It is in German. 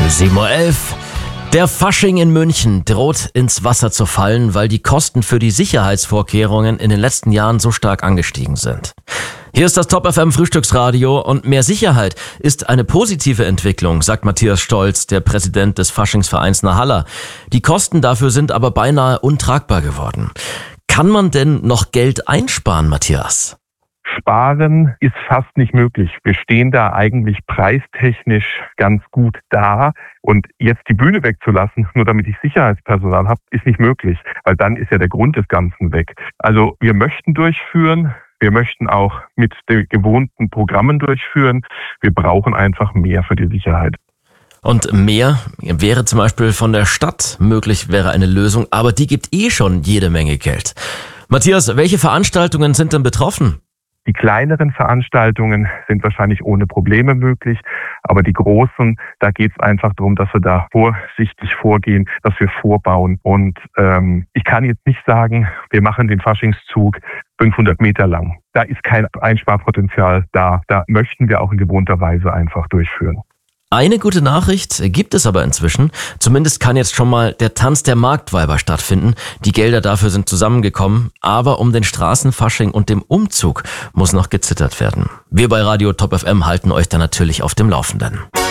7:11 Uhr. Der Fasching in München droht ins Wasser zu fallen, weil die Kosten für die Sicherheitsvorkehrungen in den letzten Jahren so stark angestiegen sind. Hier ist das Top FM Frühstücksradio und mehr Sicherheit ist eine positive Entwicklung, sagt Matthias Stolz, der Präsident des Faschingsvereins Nahalla. Die Kosten dafür sind aber beinahe untragbar geworden. Kann man denn noch Geld einsparen, Matthias? Sparen ist fast nicht möglich. Wir stehen da eigentlich preistechnisch ganz gut da. Und jetzt die Bühne wegzulassen, nur damit ich Sicherheitspersonal habe, ist nicht möglich. Weil dann ist ja der Grund des Ganzen weg. Also wir möchten durchführen. Wir möchten auch mit den gewohnten Programmen durchführen. Wir brauchen einfach mehr für die Sicherheit. Und mehr wäre zum Beispiel von der Stadt möglich, wäre eine Lösung. Aber die gibt schon jede Menge Geld. Matthias, welche Veranstaltungen sind denn betroffen? Die kleineren Veranstaltungen sind wahrscheinlich ohne Probleme möglich, aber die großen, da geht es einfach darum, dass wir da vorsichtig vorgehen, dass wir vorbauen. Und ich kann jetzt nicht sagen, wir machen den Faschingszug 500 Meter lang. Da ist kein Einsparpotenzial da. Da möchten wir auch in gewohnter Weise einfach durchführen. Eine gute Nachricht gibt es aber inzwischen. Zumindest kann jetzt schon mal der Tanz der Marktweiber stattfinden. Die Gelder dafür sind zusammengekommen. Aber um den Straßenfasching und dem Umzug muss noch gezittert werden. Wir bei Radio Top FM halten euch da natürlich auf dem Laufenden.